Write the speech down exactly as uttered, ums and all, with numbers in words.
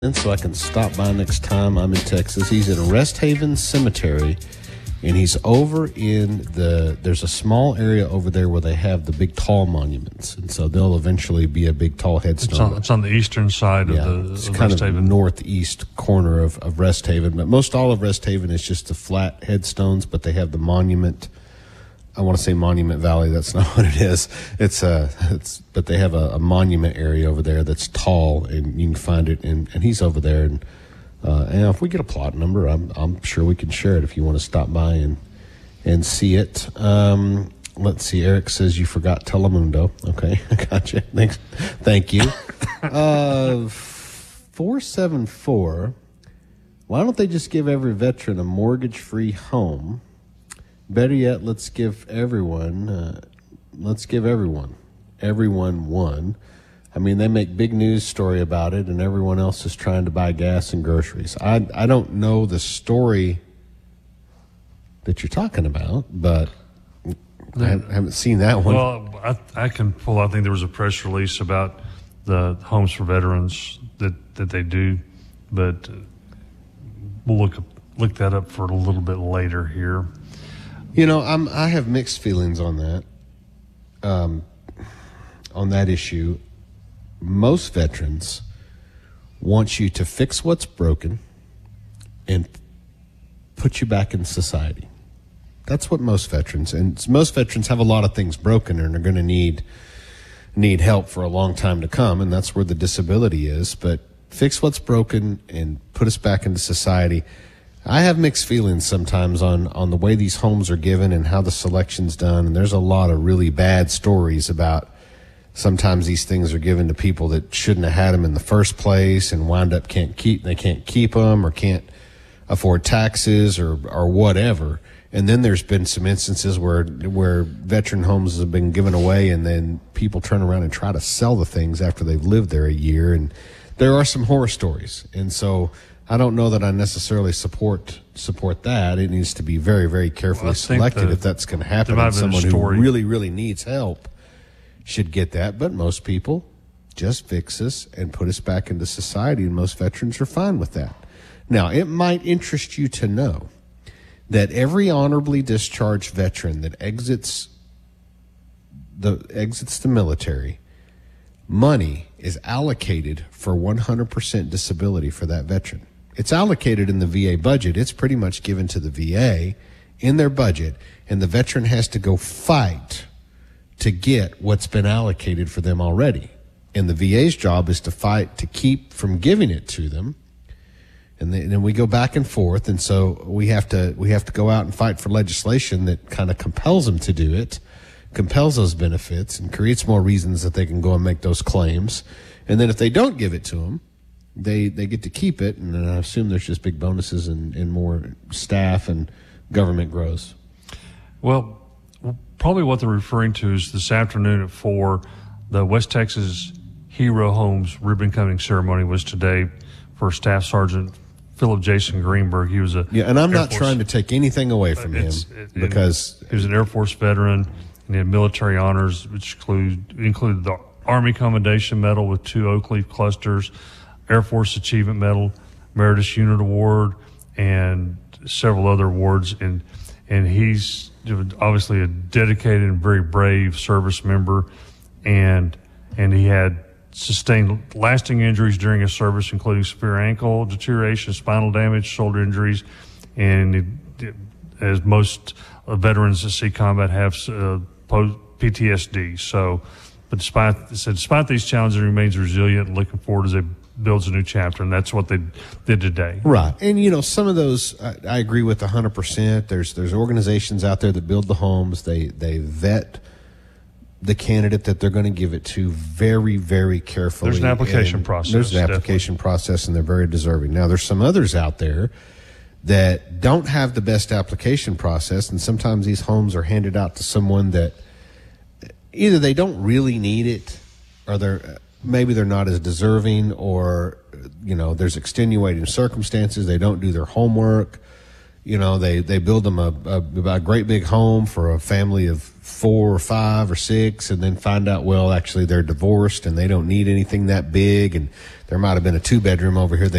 And so I can stop by next time I'm in Texas. He's at Rest Haven Cemetery, and he's over in the, there's a small area over there where they have the big tall monuments, and so they'll eventually be a big tall headstone. It's on, it's on the eastern side yeah, of the it's of kind Rest of Haven. northeast corner of, of Rest Haven, but most all of Rest Haven is just the flat headstones, but they have the monument. I want to say Monument Valley. That's not what it is. It's a, it's, but they have a, a monument area over there that's tall, and you can find it. And, and he's over there. And, uh, and if we get a plot number, I'm, I'm sure we can share it if you want to stop by and, and see it. Um, let's see. Eric says you forgot Telemundo. Okay. I got you. Thanks. Thank you. uh, four seven four. Why don't they just give every veteran a mortgage-free home? Better yet, let's give everyone, uh, let's give everyone, everyone one. I mean, they make big news story about it, and everyone else is trying to buy gas and groceries. I I don't know the story that you're talking about, but I haven't seen that one. Well, I, I can pull. I think there was a press release about the homes for veterans that, that they do, but we'll look look that up for a little bit later here. You know, I'm, I have mixed feelings on that, um, on that issue. Most veterans want you to fix what's broken and put you back in society. That's what most veterans, and most veterans have a lot of things broken and are going to need need help for a long time to come, and that's where the disability is. But fix what's broken and put us back into society. I have mixed feelings sometimes on, on the way these homes are given and how the selection's done. And there's a lot of really bad stories about sometimes these things are given to people that shouldn't have had them in the first place and wind up can't keep, they can't keep them or can't afford taxes or, or whatever. And then there's been some instances where, where veteran homes have been given away and then people turn around and try to sell the things after they've lived there a year. And there are some horror stories. And so, I don't know that I necessarily support support that. It needs to be very, very carefully well, selected the, if that's going to happen. And someone who really, really needs help should get that. But most people just fix us and put us back into society, and most veterans are fine with that. Now, it might interest you to know that every honorably discharged veteran that exits the exits the military, money is allocated for one hundred percent disability for that veteran. It's allocated in the V A budget. It's pretty much given to the V A in their budget, and the veteran has to go fight to get what's been allocated for them already. And the V A's job is to fight to keep from giving it to them. And then we go back and forth, and so we have to we have to go out and fight for legislation that kind of compels them to do it, compels those benefits, and creates more reasons that they can go and make those claims. And then if they don't give it to them, They they get to keep it, and I assume there's just big bonuses and, and more staff and government grows. Well, probably what they're referring to is this afternoon at four, the West Texas Hero Homes ribbon cutting ceremony was today for Staff Sergeant Philip Jason Greenberg. He was a yeah, and I'm Air not Force, trying to take anything away from him it, because he was an Air Force veteran and he had military honors, which include included the Army Commendation Medal with two oak leaf clusters, Air Force Achievement Medal, Meritus Unit Award, and several other awards. And and he's obviously a dedicated and very brave service member. And and he had sustained lasting injuries during his service, including severe ankle deterioration, spinal damage, shoulder injuries. And it, as most veterans that see combat have uh, P T S D. So, but despite, said, despite these challenges, he remains resilient and looking forward as they builds a new chapter, and that's what they did today. Right. And, you know, some of those I, I agree with one hundred percent. There's there's organizations out there that build the homes. They, they vet the candidate that they're going to give it to very, very carefully. There's an application process. There's an application definitely. process, and they're very deserving. Now, there's some others out there that don't have the best application process, and sometimes these homes are handed out to someone that either they don't really need it or they're maybe they're not as deserving, or, you know, there's extenuating circumstances. They don't do their homework. You know, they, they build them a, a, a great big home for a family of four or five or six, and then find out, well, actually they're divorced and they don't need anything that big. And there might have been a two bedroom over here they